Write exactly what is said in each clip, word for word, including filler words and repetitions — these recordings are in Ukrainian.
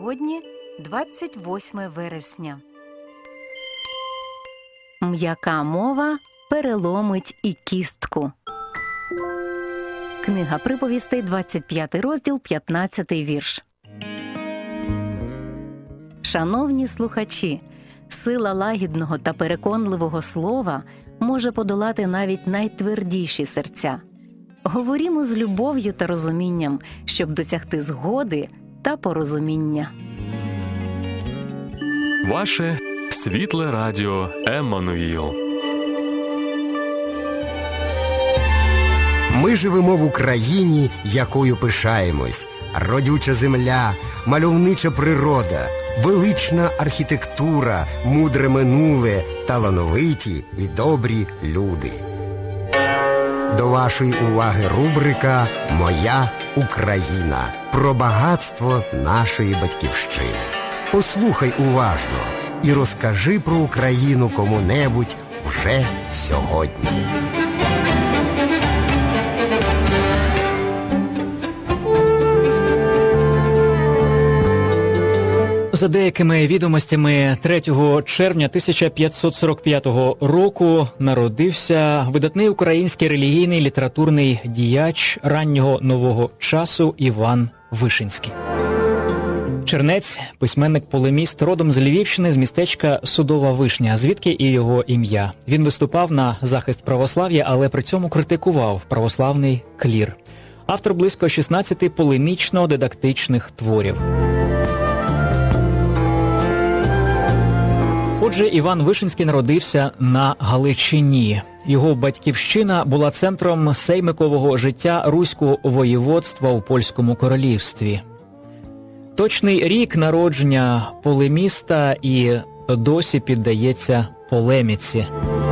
Сьогодні двадцять восьме вересня. М'яка мова переломить і кістку. Книга приповістей, двадцять п'ятий розділ, п'ятнадцятий вірш. Шановні слухачі, сила лагідного та переконливого слова може подолати навіть найтвердіші серця. Говорімо з любов'ю та розумінням, щоб досягти згоди та порозуміння. Ваше світле радіо Еммануїл. Ми живемо в Україні, якою пишаємось. Родюча земля, мальовнича природа, велична архітектура, мудре минуле, талановиті і добрі люди. До вашої уваги рубрика «Моя Україна» про багатство нашої батьківщини. Послухай уважно і розкажи про Україну кому-небудь вже сьогодні. За деякими відомостями, третього червня тисяча п'ятсот сорок п'ятого року народився видатний український релігійний літературний діяч раннього нового часу Іван Вишинський. Чернець, письменник-полеміст, родом з Львівщини, з містечка Судова Вишня, звідки і його ім'я. Він виступав на захист православ'я, але при цьому критикував православний клір. Автор близько шістнадцяти полемічно-дидактичних творів. Отже, Іван Вишинський народився на Галичині. Його батьківщина була центром сеймикового життя Руського воєводства у Польському королівстві. Точний рік народження полеміста і досі піддається полеміці.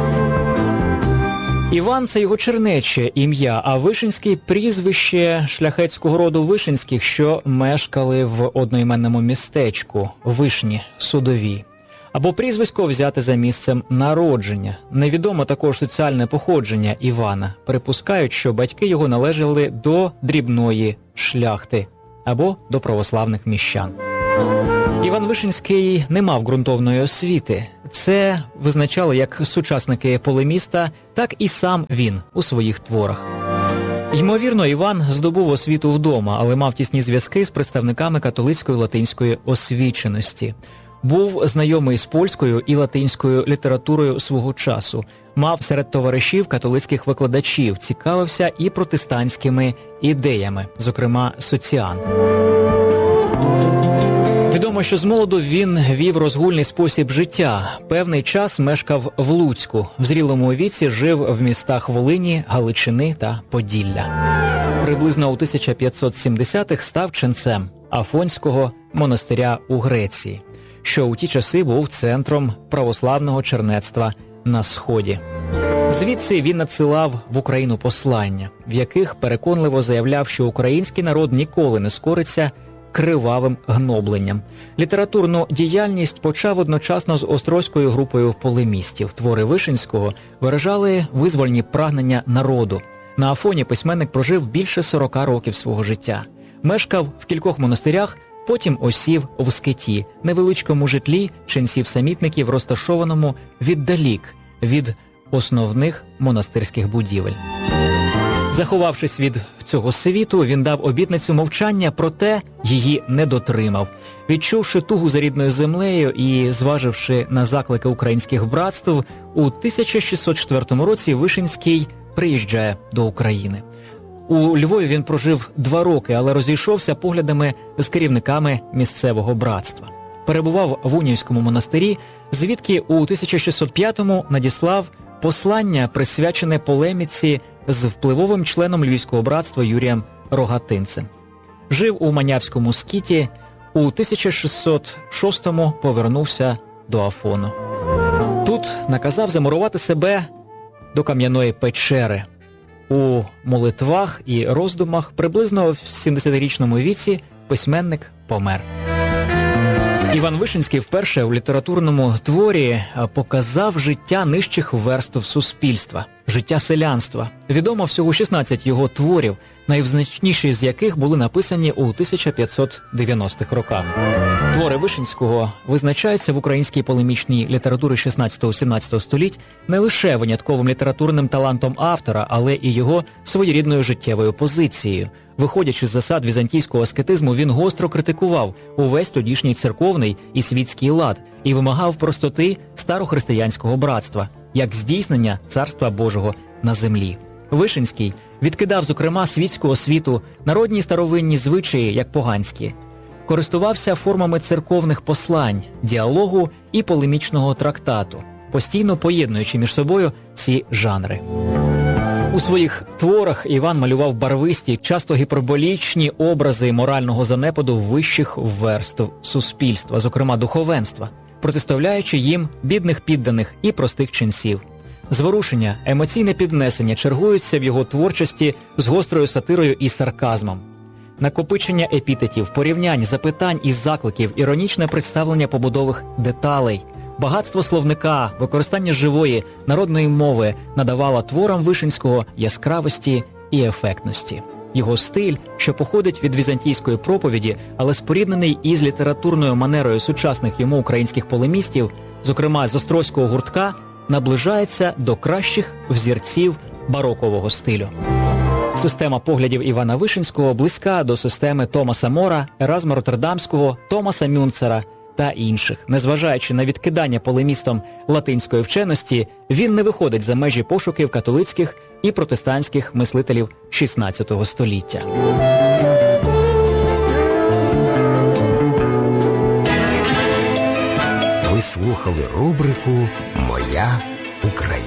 Іван – це його чернече ім'я, а Вишинський – прізвище шляхетського роду Вишинських, що мешкали в одноіменному містечку Вишні Судові. Або прізвисько взяте за місцем народження. Невідомо також соціальне походження Івана. Припускають, що батьки його належали до дрібної шляхти або до православних міщан. Іван Вишинський не мав ґрунтовної освіти. Це визначало як сучасники полеміста, так і сам він у своїх творах. Ймовірно, Іван здобув освіту вдома, але мав тісні зв'язки з представниками католицької латинської освіченості. Був знайомий з польською і латинською літературою свого часу. Мав серед товаришів католицьких викладачів, цікавився і протестантськими ідеями, зокрема соціан. Відомо, що змолоду він вів розгульний спосіб життя. Певний час мешкав в Луцьку. В зрілому віці жив в містах Волині, Галичини та Поділля. Приблизно у тисяча п'ятсот сімдесятих став ченцем Афонського монастиря у Греції, що у ті часи був центром православного чернецтва на Сході. Звідси він надсилав в Україну послання, в яких переконливо заявляв, що український народ ніколи не скориться кривавим гнобленням. Літературну діяльність почав одночасно з острозькою групою полемістів. Твори Вишинського виражали визвольні прагнення народу. На Афоні письменник прожив більше сорока років свого життя. Мешкав в кількох монастирях, потім осів в Скиті, невеличкому житлі ченців-самітників, розташованому віддалік від основних монастирських будівель. Заховавшись від цього світу, він дав обітницю мовчання, проте її не дотримав. Відчувши тугу за рідною землею і зваживши на заклики українських братств, у тисяча шістсот четвертому році Вишинський приїжджає до України. У Львові він прожив два роки, але розійшовся поглядами з керівниками місцевого братства. Перебував в Унівському монастирі, звідки у тисяча шістсот п'ятому надіслав послання, присвячене полеміці з впливовим членом Львівського братства Юрієм Рогатинцем. Жив у Манявському скіті, у тисяча шістсот шостому повернувся до Афону. Тут наказав замурувати себе до кам'яної печери. У молитвах і роздумах приблизно в сімдесятирічному віці письменник помер. Іван Вишинський вперше у літературному творі показав життя нижчих верств суспільства. життя селянства. Відомо всього шістнадцять його творів, найвизначніші з яких були написані у тисяча п'ятсот дев'яностих роках. Твори Вишинського визначаються в українській полемічній літературі шістнадцятого-сімнадцятого століть не лише винятковим літературним талантом автора, але і його своєрідною життєвою позицією. Виходячи з засад візантійського аскетизму, він гостро критикував увесь тодішній церковний і світський лад і вимагав простоти старохристиянського братства, як здійснення Царства Божого на землі. Вишинський відкидав, зокрема, світську освіту, народні старовинні звичаї, як поганські. Користувався формами церковних послань, діалогу і полемічного трактату, постійно поєднуючи між собою ці жанри. У своїх творах Іван малював барвисті, часто гіперболічні образи морального занепаду вищих верств суспільства, зокрема духовенства, протиставляючи їм бідних підданих і простих ченців. Зворушення, емоційне піднесення чергуються в його творчості з гострою сатирою і сарказмом. Накопичення епітетів, порівнянь, запитань і закликів, іронічне представлення побудових деталей, багатство словника, використання живої, народної мови надавало творам Вишинського яскравості і ефектності. Його стиль, що походить від візантійської проповіді, але споріднений із літературною манерою сучасних йому українських полемістів, зокрема з острозького гуртка, наближається до кращих взірців барокового стилю. Система поглядів Івана Вишинського близька до системи Томаса Мора, Еразма Роттердамського, Томаса Мюнцера та інших. Незважаючи на відкидання полемістом латинської вченості, він не виходить за межі пошуків католицьких і протестантських мислителів шістнадцятого століття. Ви слухали рубрику «Моя Україна».